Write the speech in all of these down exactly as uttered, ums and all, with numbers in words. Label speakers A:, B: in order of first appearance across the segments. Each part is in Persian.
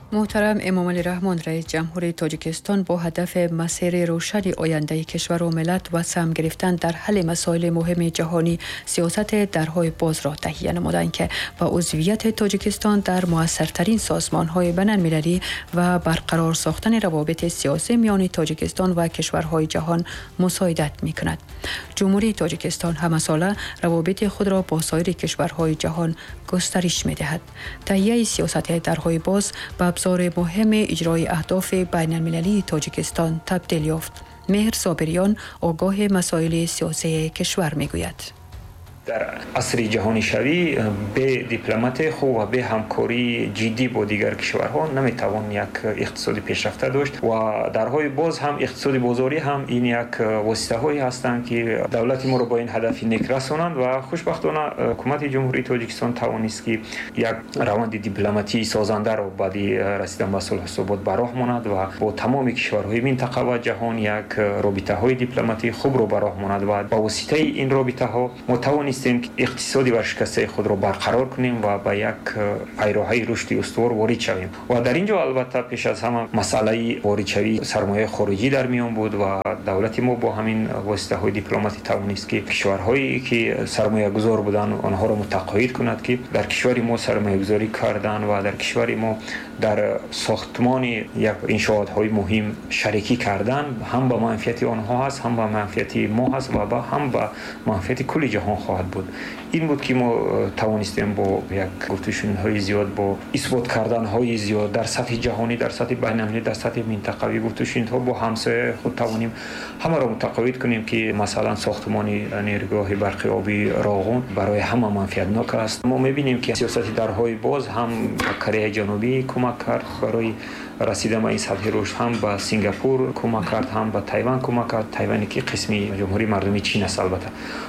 A: محترم امامعلی رحمان رئیس جمهوری تاجیکستان با هدف مسیر روشن آینده کشور و ملت و سهم گرفتن در حل مسائل مهم جهانی سیاست درهای باز را تهیه نمودند که با عضویت تاجیکستان در موثرترین سازمان‌های بین‌المللی و برقرار ساختن روابط سیاسی میان تاجیکستان و کشورهای جهان مساعدت می‌کند. جمهوری تاجیکستان همساله روابط خود را با سایر کشورهای جهان گسترش می‌دهد. تهیه سیاست درهای باز به ابزار مهم اجرای اهداف بین المللی تاجیکستان تبدیل یافت. مهر صابریان آگاه مسائل سیاسی کشور میگوید.
B: در عصر جهانی شوی به دیپلمات خوب و به همکاری جدی با دیگر کشورها نمیتوان یک اقتصادی پیشرفته داشت و درهای باز هم اقتصادی بازاری هم این یک واسطه هایی هستند که دولت ما رو با این هدف نیک رسانند و خوشبختانه حکومت جمهوری تاجیکستان توانست که یک روند دیپلماتی سازنده را بعدی رسیدن به صلح و ثبات به راه ماند و با تمام کشورهای منطقه و جهان یک رابطه های دیپلماتی خوب رو به راه ماند و با واسطه این رابطه ها متوانست اقتصادی ورشکسته خود را برقرار کنیم و به یک پیراهه رشد استوار وارد شویم. و در اینجا البته پیش از همه مسئله وارد شوی سرمایه خارجی در میان بود و دولت ما با همین واسطه های دیپلماتی توانست که کشورهایی که سرمایه گذار بودن آنها را متقاعد کند که در کشور ما سرمایه گذاری کردن و در کشور ما در ساختمان یک انشاءات های مهم شریکی کردن هم به منفعت آنها هست، هم به منفعت ما هست و با هم به منفعت کل جهان خواهد بود. این بود که ما توانستیم با یک گفتگوهای های زیاد با اثبات کردن های زیاد در سطح جهانی، در سطح بین‌المللی، در سطح منطقوی گفتگوهای ها با همسایه خود توانیم همه را متقاعد کنیم که مثلا ساختمان نیروگاه برق آبی راغون برای همه منفعتناک است. ما می‌بینیم که سیاست درهای باز هم کره جنوبی کمک کرد برای رسیدن به این سطح رشد، هم به سنگاپور کمک کرد، هم به تایوان کمک کرد. تایوانی که قسمی جمهوری مردمی چین است البته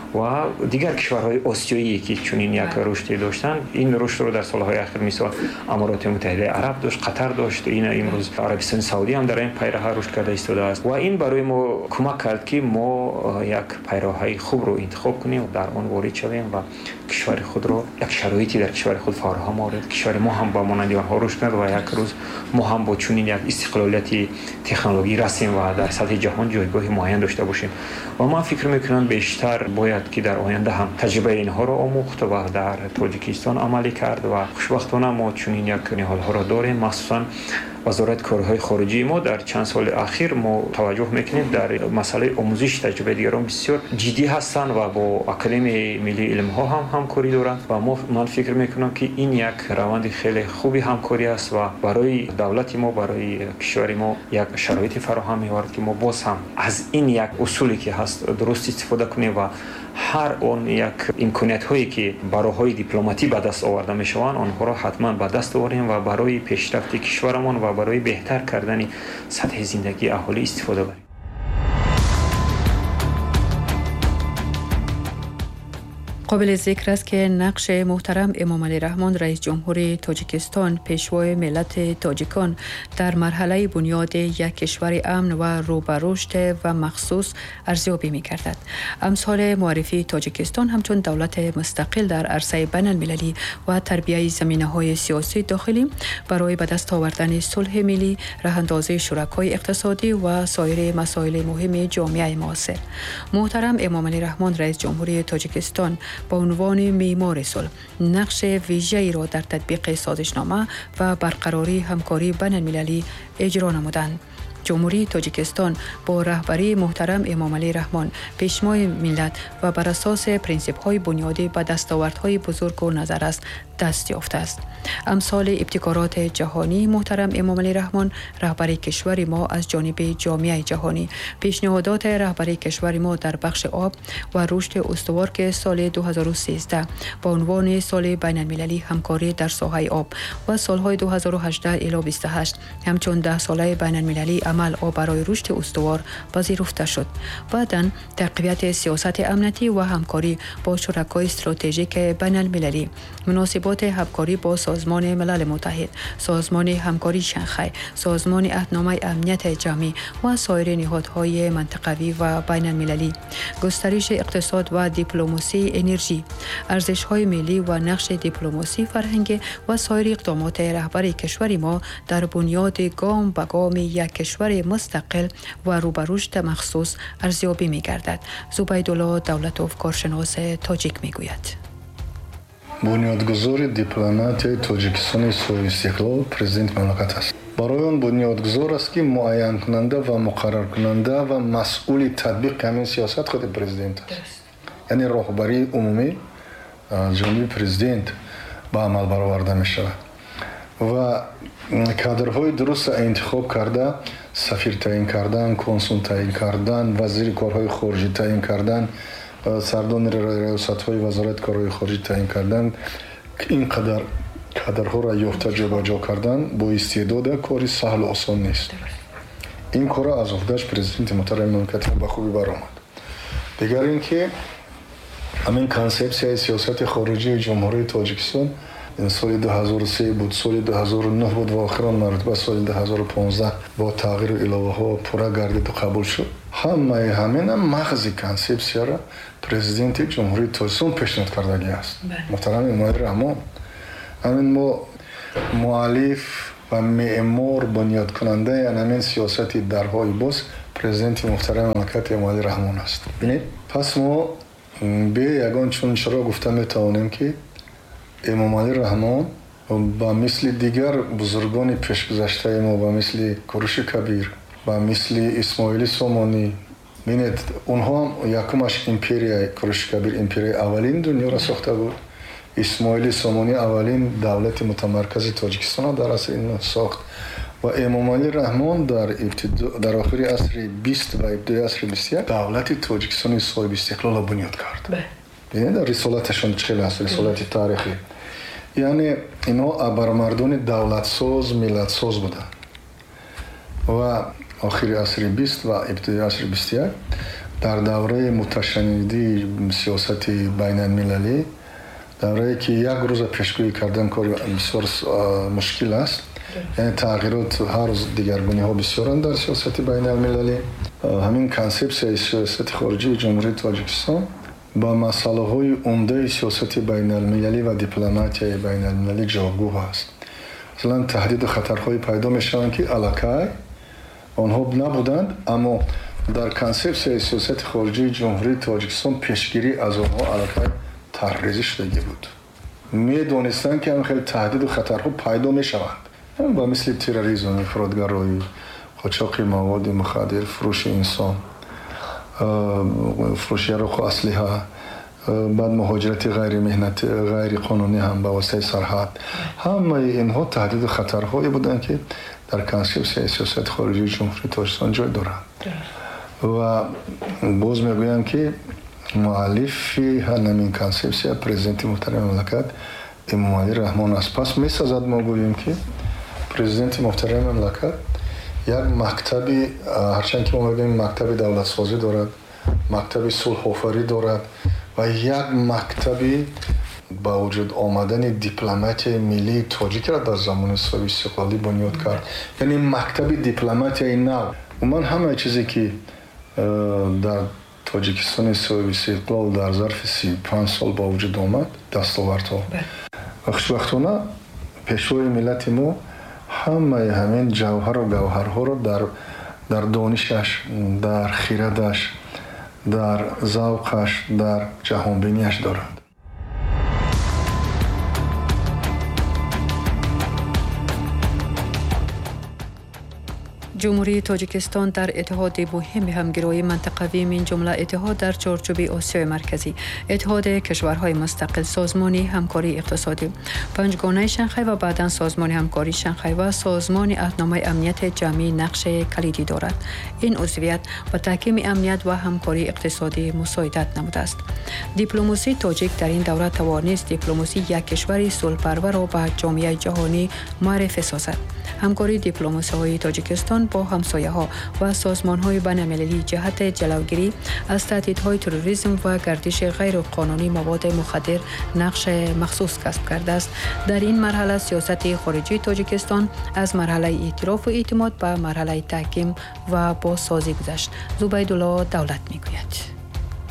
B: و دیگر کشورهای آسیایی که چنین یک رشدی داشتن. این رشد رو در سالهای اخیر مثال امارات متحده عرب داشت، قطر داشت، این امروز عربستان سعودی هم در این پیراه رشد کرده ایستاده است و این برای ما کمک کرد که ما یک پیراهه خوب رو انتخاب کنیم و در آن وارد شویم و کشور خود رو یک شرایطی در کشور خود فراهم آورد. کشور ما هم با مانند آنها رشد کرد و یک روز ما هم با چنین یک استقلالیت تکنولوژی رسیم و در سطح جهان جایگاه معین داشته باشیم. و من فکر میکنم بیشتر باید که در آینده هم تجربه اینها را آموخت و در تاجیکستان عملی کرد و خوشبختانه ما چنین یک نهادها را داریم. مخصوصا وزارت کارهای خارجی ما در چند سال اخیر ما توجه میکنیم در مسئله آموزش تجربه دیگران بسیار جدی هستند و با اکادمی ملی علم ها هم همکاری دارند و ما من فکر میکنم که این یک روند خیلی خوبی همکاری است و برای دولت ما، برای کشور ما یک شرایط فراهم می‌آورد که ما باز هم از این یک اصولی که هست درست استفاده کنیم و هر اون یک امکانات هایی که برای دیپلماتی به دست آورده میشوند آنها را حتما به دست آوریم و برای پیشرفت کشورمان و برای بهتر کردن سطح زندگی اهالی استفاده بریم.
A: قابل ذکر است که نقش محترم امامعلی رحمان رئیس جمهوری تاجیکستان پیشوای ملت تاجیکان در مرحله بنیاد یک کشور امن و رو به رشد و مخصوص ارزیابی می‌گردد. امثال معرفی تاجیکستان همچون دولت مستقل در عرصه بین المللی و تربیت زمینه‌های سیاسی داخلی برای به دست آوردن صلح ملی، راه‌اندازی شرکای اقتصادی و سایر مسائل مهم جامعه معاصر. محترم امامعلی رحمان رئیس جمهوری تاجیکستان با عنوان معمار صلح نقش ویژه‌ای را در تطبیق سازشنامه و برقراری همکاری بین المللی اجرا نمودند. جمهوری تاجیکستان با رهبری محترم امامعلی رحمان پیشوا ملت و بر اساس پرینسیپ‌های بنیادی به دستاوردهای بزرگ و نظر است دست یافته است. امثال ابتکارات جهانی محترم امامعلی رحمان رهبری کشور ما از جانب جامعه جهانی، پیشنهادات رهبری کشور ما در بخش آب و رشد استوار که سال دو هزار و سیزده با عنوان سال بین المللی همکاری در ساحه آب و سالهای دو هزار و هجده الی بیست و هشت همچون ده ساله بین المللی عمل آب برای رشد استوار پذیرفته شد. بعداً تقویت سیاست امنیتی و همکاری با شرکای استراتژیک بین المللی، مناسبات ارتباط همکاری با سازمان ملل متحد، سازمان همکاری شانگهای، سازمان عهدنامه امنیت جمعی و سایر نهادهای منطقوی و بین المللی، گسترش اقتصاد و دیپلماسی انرژی، ارزش‌های ملی و نقش دیپلماسی فرهنگی و سایر اقدامات رهبر کشور ما در بنیاد گام به گام یک کشور مستقل و رو به رشد مخصوص ارزیابی می‌گردد. زبیدالله دولتوف کارشناس تاجیک می‌گوید:
C: بنیادگذار دیپلماتیای تاجیکستان صاحب استقلال پرزیدنت مملکت است. برای آن بنیادگذار است که معین کننده و مقرر کننده و مسئول تطبیق همین سیاست خود پرزیدنت است. یعنی راهبری عمومی جانب پرزیدنت به عمل برآورده می شود و کادرهای درست انتخاب کرده، سفیر تعیین کردن، کنسول تعیین کردن، وزیر کارهای خارجی تعیین کردن، سردان ریاست‌های وزارت کارهای خارجی تعیین کردن، اینقدر کادرها را یافته جابجا کردن با استعداد کاری سهل و آسان نیست. این کار را از عهده‌اش پرزیدنت محترم مملکت به خوبی برآمد. دیگر اینکه همین کانسپسیای سیاست خارجی جمهوری تاجیکستان سال دو هزار و سه بود، سال دو هزار و نه بود و آخران مرتبه سال دو هزار و پانزده با تغییر الهه ها پورا گردید و قبول شد. همه همین هم مغز کانسپسیا را پرزیدنت جمهوری تاجیکستان پیشنهاد کردگی است. محترم امامالی رحمان، همین ما مؤلف و معمار بنیاد کننده همین سیاست درهای باز پرزیدنت محترم مملکت امامالی رحمان است. ببینید، پس ما به یگان چون چرا گفته میتوانیم که امامالی رحمان با مثل دیگر بزرگان پیشگذشته ما با مثل کوروش کبیر با مثل اسماعیل سامانی، ببینید اونها یکمش امپریا کوروش کبیر امپریا اولین دنیا را ساخته بود. اسماعیل سامانی اولین دولت متمرکز تاجیکستان در عصر این ساخت و امامالی رحمان در ابتدا در آخر عصر بیست و ابتدای عصر بیست و یک دولت تاجیکستان صاحب استقلال را بنیاد کرد. ببینید در رسالتشون چه هست، رسالت تاریخی. یعنی اینا ابرمردان دولت ساز ملت ساز بودن و آخر عصر بیست و ابتدای عصر بیست و یک در دوره متشنجی سیاست بین المللی، دوره‌ای که یک روز پیشگویی کردن کار بسیار مشکل است. یعنی تغییرات هر روز دیگرگونی ها بسیارند در سیاست بین المللی. همین کانسپسیای سیاست خارجی جمهوری تاجیکستان با مسئله های عمده سیاست بین المللی و دیپلماتیای بین المللی جاگوه است. مثلا تهدید و خطرهای پیدا می شوند که علاقه آنها نبودند، اما در کانسپسیای سیاست خارجی جمهوری تاجیکستان پیشگیری از آنها علاقه تحریزی شده بود. می دانستند که هم خیلی تهدید و خطرها پیدا می شوند، با مثل تروریسم، افراطگرایی، قاچاق مواد مخدر، فروش انسان، فروش یارق و اسلحه، بعد مهاجرت غیر مهنتی غیر قانونی هم به واسطه سرحد. همه اینها تهدید و خطرهایی بودند که در کانسپسیای سیاست خارجی جمهوری تاجیکستان جای دارند. و باز میگویم که مؤلفی همین کانسپسیا پرزیدنت محترم مملکت امامالی رحمان است. پس میسازد ما گوییم که پرزیدنت محترم مملکت یک مکتبی، هرچند که ما میگیم مکتب دولت سازی دارد، مکتب صلح آفرینی دارد و یک مکتبی با وجود آمدن دیپلماتی ملی تاجیک را در زمان صاحب استقلالی بنیاد کرد. یعنی مکتب دیپلماتی نو. و من همه چیزی که در تاجیکستان صاحب استقلال در ظرف سی و پنج سال با وجود آمد دستاوردها و خوشبختانه پیشوای ملت ما همه همین جوهر و گوهرها را در در دانشش، در خیرتش، در ذوقش، در جهانبینیش دارد.
A: جمهوری تاجیکستان در اتحاد مهم همگرایی منطقوی من جمله اتحاد در چارچوب آسیای مرکزی، اتحاد کشورهای مستقل، سازمان همکاری اقتصادی، پنجگانه شانگهای و بعداً سازمان همکاری شانگهای و سازمان عهدنامه امنیت جمعی نقش کلیدی دارد. این عضویت و تحکیم امنیت و همکاری اقتصادی مساعدت نموده است. دیپلماسی تاجیک در این دوره توانست دیپلماسی یک کشور صلح‌پرور را به جامعه جهانی معرفی سازد. همکاری دیپلماسی‌های تاجیکستان با همسایه‌ها و سازمان‌های بین‌المللی جهت جلوگیری از تهدیدهای تروریسم و گردش غیرقانونی مواد مخدر نقش مخصوص کسب کرده است. در این مرحله سیاست خارجی تاجیکستان از مرحله اعتراف و اعتماد به مرحله تحکیم و بازسازی گذشت. زبیدالله دولت میگوید.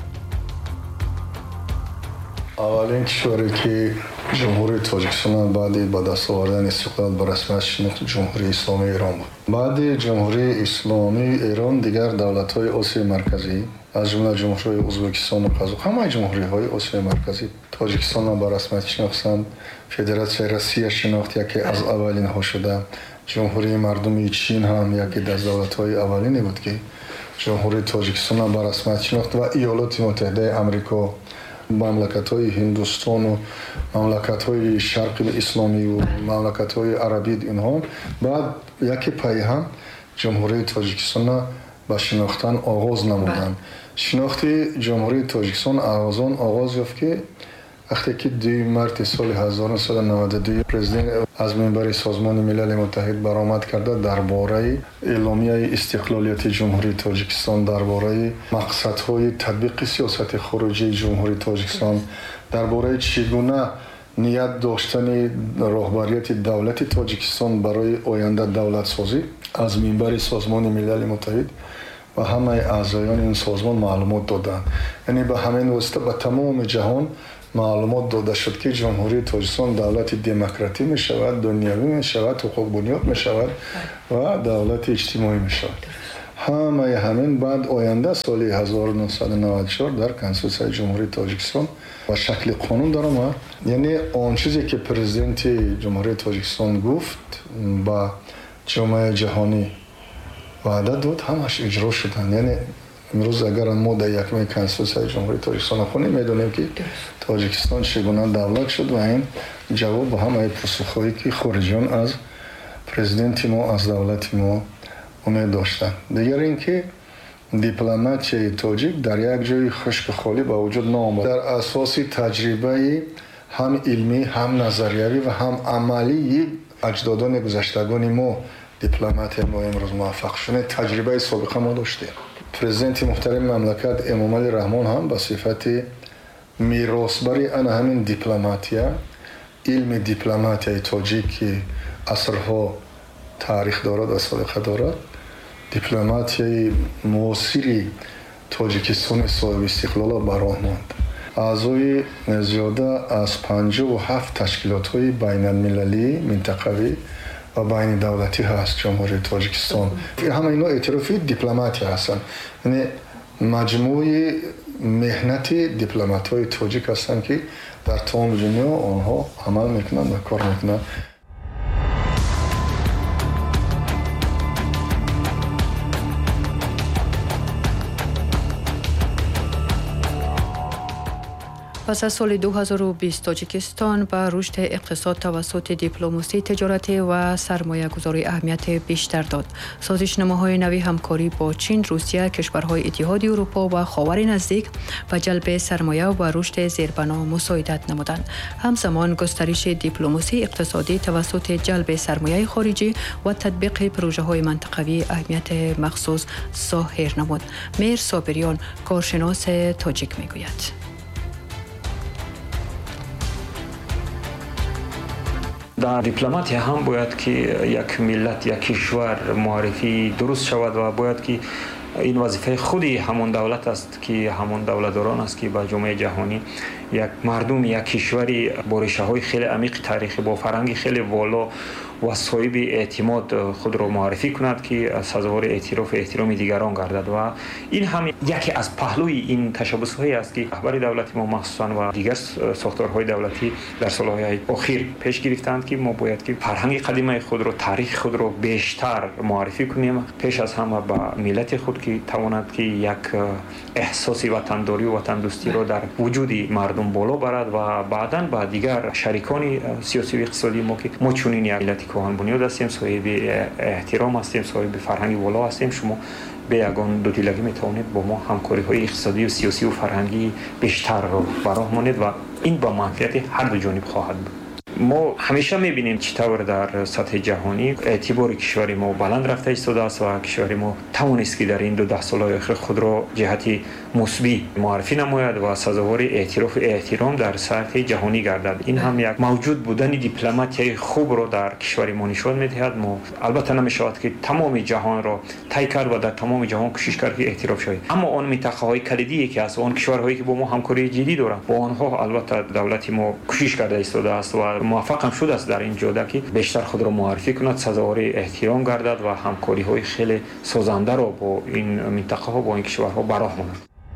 C: اولین کشوری که جمهوری تاجیکستان بعد با دست آوردن استقلال به رسمیت شناخت جمهوری اسلامی ایران بود. بعد جمهوری اسلامی ایران دیگر دولت‌های آسیای مرکزی از جمله جمهوری ازبکستان و قزاقستان، همه جمهوری‌های آسیای مرکزی تاجیکستان را به رسمیت شناختند. فدراسیون روسیه شناخت یکی از اولین ها شده. جمهوری مردمی چین هم یکی از دولت‌های اولینی بود که جمهوری تاجیکستان را به رسمیت شناخت و ایالات متحده آمریکا، مملکت‌های هندوستان و مملکت‌های شرق اسلامی و مملکت‌های عربی اینها بعد یکی پای هم جمهوری تاجیکستان با شناختن آغاز نمودند. شناخت جمهوری تاجیکستان آغازان آغاز یافت که وقتی که دو مارس سال هزار و نهصد و نود و دو پرزیدنت از منبر سازمان ملل متحد برآمد کرده درباره اعلامیه استقلالیت جمهوری تاجیکستان، درباره مقصدهای تطبیق سیاست خارجی جمهوری تاجیکستان، درباره چگونه نیت داشتن رهبریت دولت تاجیکستان برای آینده دولت سازی از منبر سازمان ملل متحد و همه اعضایان این سازمان معلومات دادند. یعنی به همین واسطه به تمام جهان معلومات داده شد که جمهوری تاجیکستان دولت دموکراتی می شود، دنیوی می شود، حقوق بنیاد می شود و دولت اجتماعی می شود. همه همین بعد آینده سال هزار و نهصد و نود و چهار در کنستیتوسیون جمهوری تاجیکستان و شکل قانون در آمد. یعنی آن چیزی که پرزیدنت جمهوری تاجیکستان گفت با جامعه جهانی وعده داد همش اجرا شدن. یعنی امروز اگر ما در یکم کنستیتوسیون جمهوری تاجیکستان خونیم میدونیم که تاجیکستان چگونه دولت شد و این جواب به همه پاسخهایی که خارجیان از پرزیدنت ما از دولت ما امید داشتن. دیگر اینکه دیپلماتی تاجیک در یک جای خشک خالی به وجود نآمد. در اساس تجربه هم علمی هم نظریوی و هم عملی اجدادان گذشتگان ما دیپلمات ما امروز موفق شدن تجربه سابقه ما داشتیم. پرزیدنت محترم مملکت امامعلی رحمان هم به صفت میراثبر آن همین دیپلماتیا، علم دیپلماتیای تاجیک که عصرها تاریخ دارد و سابقه دارد، دیپلماتیای معاصر تاجیکستان صاحب استقلال براه ماند. اعضای زیاده از پنجاه و هفت تشکیلات‌های بین‌المللی منطقوی و بین دولتی هست جمهوری تاجیکستان. همه اینا اعتراف دیپلماتی هستند. یعنی مجموعه مهنت دیپلمات‌های تاجیک هستند که در تمام دنیا آنها عمل میکنند و کار میکنند.
A: پس از سال دو هزار و بیست تاجیکستان به رشد اقتصاد توسط دیپلماسی تجارتی و سرمایه گذاری اهمیت بیشتر داد. سازشنامه‌های نوی همکاری با چین، روسیه، کشورهای اتحادیه اروپا و خاور نزدیک به جلب سرمایه و رشد زیربنا مساعدت نمودند. همزمان گسترش دیپلماسی اقتصادی توسط جلب سرمایه خارجی و تطبیق پروژه‌های منطقوی اهمیت مخصوص ظاهر نمود. میر صابریان کارشناس تاجیک میگوید.
B: در دیپلماتی هم باید که یک ملت یک کشور معرفی درست شود و باید که این وظیفه خودی همون دولت است که همون دولتداران است که با جامعه جهانی یک مردم یک کشوری با ریشه‌های خیلی عمیق تاریخی با فرهنگ خیلی والا و صاحب اعتماد خود را معرفی کند که سزاوار اعتراف و احترام دیگران گردد و این هم یکی از پهلوی این تشبس‌هایی است که رهبر دولت ما مخصوصا و دیگر ساختارهای دولتی در سالهای اخیر پیش گرفتند که ما باید که فرهنگ قدیمی خود را تاریخ خود را بیشتر معرفی کنیم پیش از همه با ملت خود که تواند که یک احساس وطنداری و وطن دوستی را در وجود مردم بالا برد و بعداً با دیگر شریکان سیاسی و اقتصادی ما که ما چنین یک ملت کهن بنیاد هستیم، صاحب احترام هستیم، صاحب فرهنگ والا هستیم، شما به یگان دو دیلگی میتوانید با ما همکاری های اقتصادی و سیاسی و فرهنگی بیشتر رو براه مانید و این با منفعت هر دو جانب خواهد بود. ما همیشه می‌بینیم چطور در سطح جهانی اعتبار کشور ما بلند رفته ایستاده است و کشور ما توانست که در این دو ده سال اخیر خود را جهتی مثبت معرفی نماید و سزاوار اعتراف و احترام در سطح جهانی گردد. این هم یک موجود بودن دیپلماتی خوب را در کشور ما نشان می‌دهد. ما البته نمی‌شود که تمام جهان را طی کرد و در تمام جهان کوشش کرد که اعتراف شود، اما آن منطقه‌های کلیدی که از آن کشورهایی که با ما همکاری جدی دارند با آنها البته دولت ما کوشش کرده ایستاده است و موفق هم شده است در این جهت که بیشتر خود را معرفی کند، سزاوار احترام گردد و همکاری‌های خیلی سازنده را با این منطقه‌ها با این کشورها براه ماند.